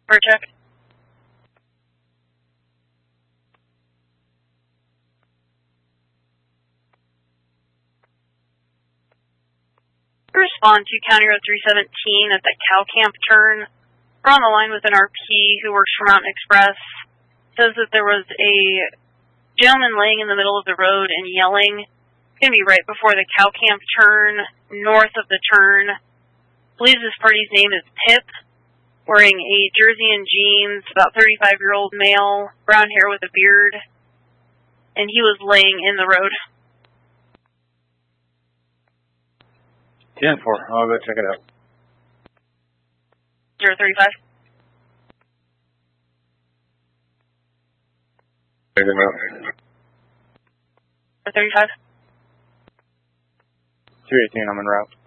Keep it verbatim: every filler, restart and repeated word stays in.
For a check. Respond to County Road three seventeen at the cow camp turn. We're on the line with an R P who works for Mountain Express. Says that there was a gentleman laying in the middle of the road and yelling. It's going to be right before the cow camp turn, north of the turn. Believes this party's name is Pip. Wearing a jersey and jeans, about thirty-five-year-old male, brown hair with a beard. And he was laying in the road. ten four, I'll go check it out. zero thirty-five. Check him out. zero thirty-five. two eighteen, I'm en route.